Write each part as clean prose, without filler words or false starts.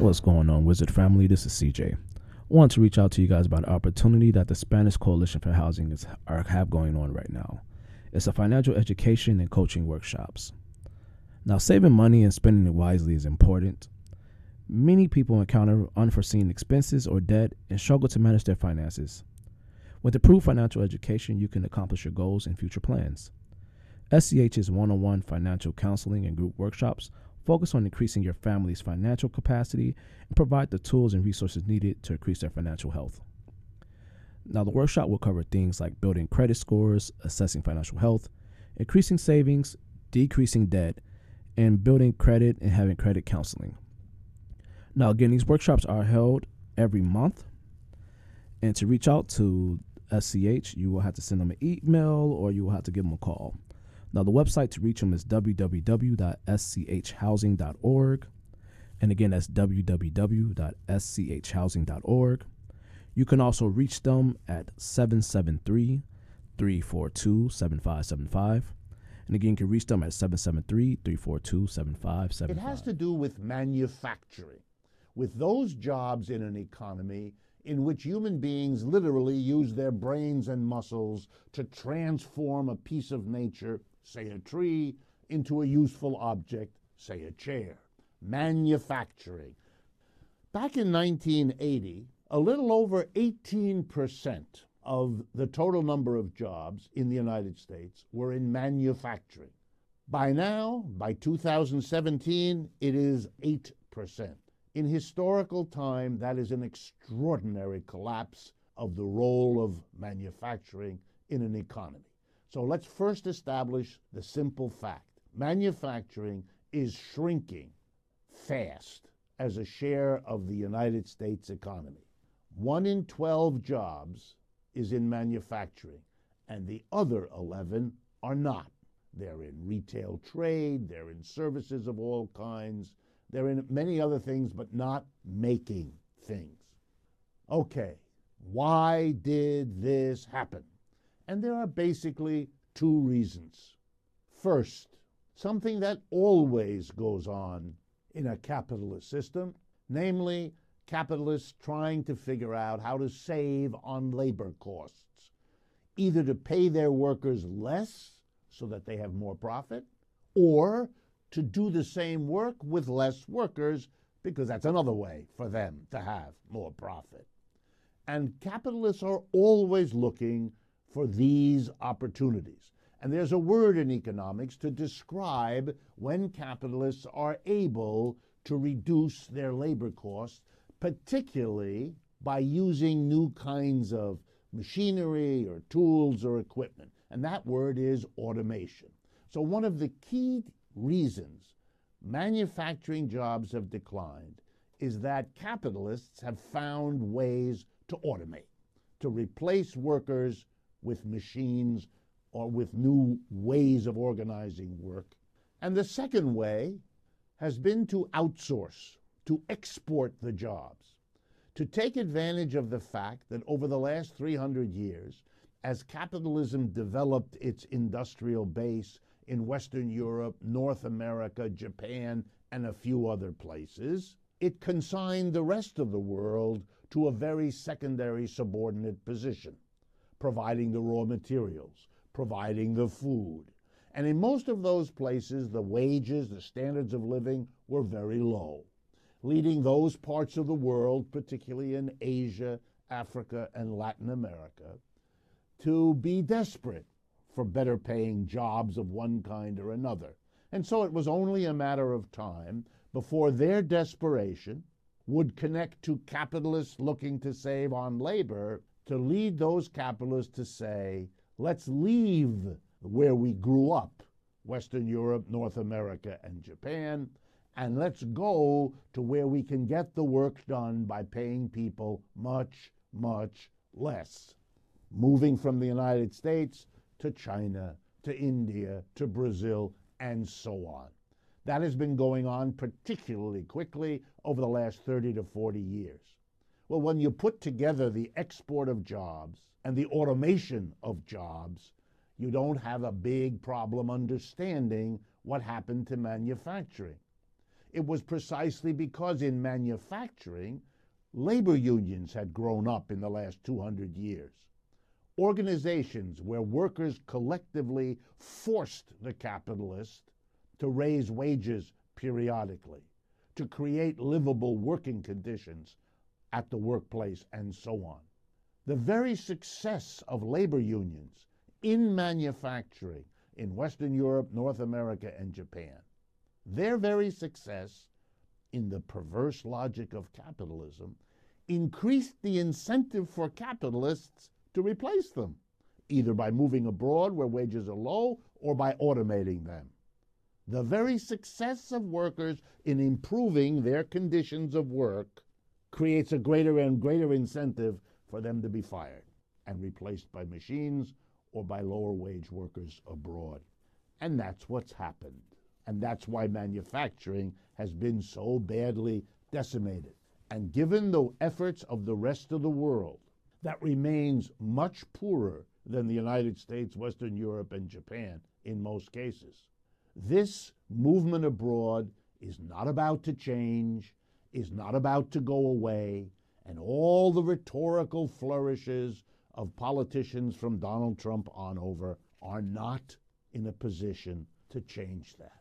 What's going on, Wizard family? This is CJ. I want to reach out to you guys about an opportunity that the Spanish Coalition for Housing have going on right now. It's a financial education and coaching workshops. Now, saving money and spending it wisely is important. Many people encounter unforeseen expenses or debt and struggle to manage their finances. With improved financial education, you can accomplish your goals and future plans. SCH's one-on-one financial counseling and group workshops focus on increasing your family's financial capacity and provide the tools and resources needed to increase their financial health. Now, the workshop will cover things like building credit scores, assessing financial health, increasing savings, decreasing debt, and building credit and having credit counseling. Now, again, these workshops are held every month. And to reach out to SCH, you will have to send them an email or you will have to give them a call. Now, the website to reach them is www.schhousing.org. And again, that's www.schhousing.org. You can also reach them at 773-342-7575. And again, you can reach them at 773-342-7575. It has to do with manufacturing, with those jobs in an economy in which human beings literally use their brains and muscles to transform a piece of nature, say a tree, into a useful object, say a chair. Manufacturing. Back in 1980, a little over 18% of the total number of jobs in the United States were in manufacturing. By now, by 2017, it is 8%. In historical time, that is an extraordinary collapse of the role of manufacturing in an economy. So let's first establish the simple fact. Manufacturing is shrinking fast as a share of the United States economy. 1 in 12 jobs is in manufacturing, and the other 11 are not. They're in retail trade, they're in services of all kinds, they're in many other things, but not making things. Okay, why did this happen? And there are basically two reasons. First, something that always goes on in a capitalist system, namely capitalists trying to figure out how to save on labor costs, either to pay their workers less so that they have more profit, or to do the same work with less workers, because that's another way for them to have more profit. And capitalists are always looking for these opportunities. And there's a word in economics to describe when capitalists are able to reduce their labor costs, particularly by using new kinds of machinery or tools or equipment. And that word is automation. So one of the key reasons manufacturing jobs have declined is that capitalists have found ways to automate, to replace workers with machines or with new ways of organizing work. And the second way has been to outsource, to export the jobs, to take advantage of the fact that over the last 300 years, as capitalism developed its industrial base in Western Europe, North America, Japan, and a few other places, it consigned the rest of the world to a very secondary subordinate position, providing the raw materials, providing the food. And in most of those places, the wages, the standards of living were very low, leading those parts of the world, particularly in Asia, Africa, and Latin America, to be desperate for better paying jobs of one kind or another. And so it was only a matter of time before their desperation would connect to capitalists looking to save on labor to lead those capitalists to say, let's leave where we grew up, Western Europe, North America, and Japan, and let's go to where we can get the work done by paying people much, much less. Moving from the United States to China, to India, to Brazil, and so on. That has been going on particularly quickly over the last 30 to 40 years. Well, when you put together the export of jobs and the automation of jobs, you don't have a big problem understanding what happened to manufacturing. It was precisely because in manufacturing, labor unions had grown up in the last 200 years. Organizations where workers collectively forced the capitalist to raise wages periodically, to create livable working conditions at the workplace, and so on. The very success of labor unions in manufacturing in Western Europe, North America, and Japan, their very success, in the perverse logic of capitalism, increased the incentive for capitalists to replace them, either by moving abroad where wages are low or by automating them. The very success of workers in improving their conditions of work creates a greater and greater incentive for them to be fired and replaced by machines or by lower wage workers abroad. And that's what's happened. And that's why manufacturing has been so badly decimated. And given the efforts of the rest of the world, that remains much poorer than the United States, Western Europe, and Japan in most cases. This movement abroad is not about to change, is not about to go away, and all the rhetorical flourishes of politicians from Donald Trump on over are not in a position to change that.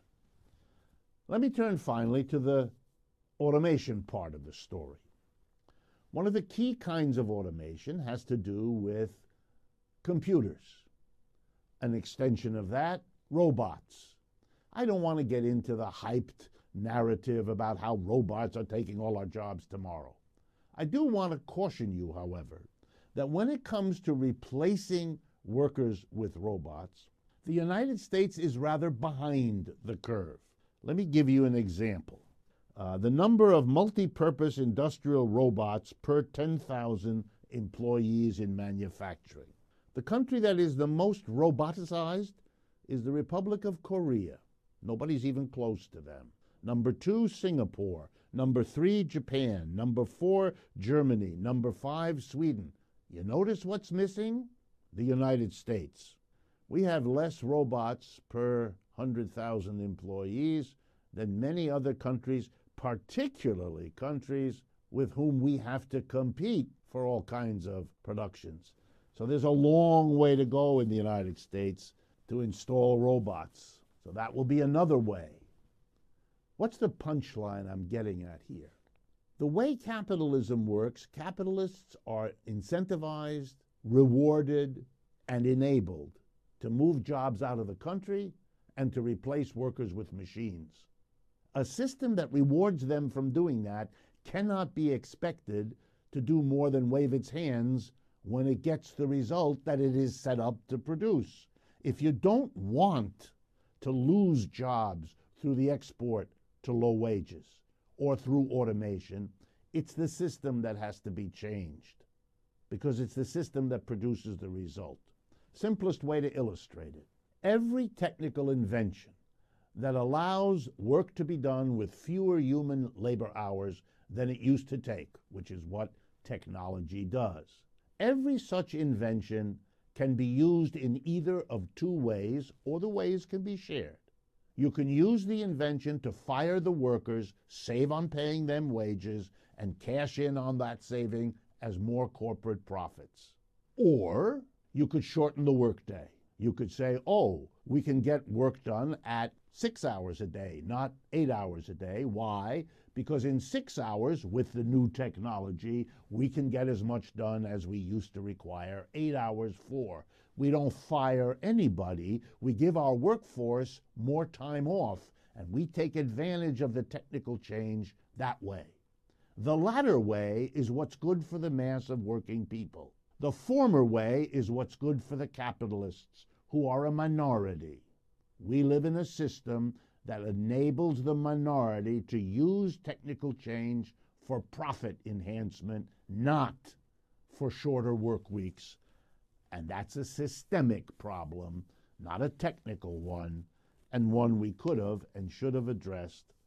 Let me turn finally to the automation part of the story. One of the key kinds of automation has to do with computers. An extension of that, robots. I don't want to get into the hyped narrative about how robots are taking all our jobs tomorrow. I do want to caution you, however, that when it comes to replacing workers with robots, the United States is rather behind the curve. Let me give you an example. The number of multi-purpose industrial robots per 10,000 employees in manufacturing. The country that is the most roboticized is the Republic of Korea. Nobody's even close to them. Number 2, Singapore. Number 3, Japan. Number 4, Germany. Number 5, Sweden. You notice what's missing? The United States. We have less robots per 100,000 employees than many other countries, particularly countries with whom we have to compete for all kinds of productions. So there's a long way to go in the United States to install robots. So that will be another way. What's the punchline I'm getting at here? The way capitalism works, capitalists are incentivized, rewarded, and enabled to move jobs out of the country and to replace workers with machines. A system that rewards them from doing that cannot be expected to do more than wave its hands when it gets the result that it is set up to produce. If you don't want to lose jobs through the export to low wages or through automation, it's the system that has to be changed, because it's the system that produces the result. Simplest way to illustrate it: every technical invention that allows work to be done with fewer human labor hours than it used to take, which is what technology does. Every such invention can be used in either of two ways, or the ways can be shared. You can use the invention to fire the workers, save on paying them wages, and cash in on that saving as more corporate profits. Or you could shorten the workday. You could say, oh, we can get work done at 6 hours a day, not 8 hours a day. Why? Because in 6 hours, with the new technology, we can get as much done as we used to require 8 hours for. We don't fire anybody. We give our workforce more time off, and we take advantage of the technical change that way. The latter way is what's good for the mass of working people. The former way is what's good for the capitalists, who are a minority. We live in a system that enables the minority to use technical change for profit enhancement, not for shorter work weeks. And that's a systemic problem, not a technical one, and one we could have and should have addressed